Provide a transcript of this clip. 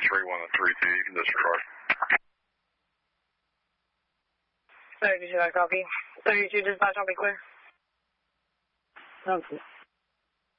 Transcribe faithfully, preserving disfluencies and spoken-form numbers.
three one and three two, you can disregard. thirty-two, I copy. thirty-two, dispatch, I'll be clear. Okay.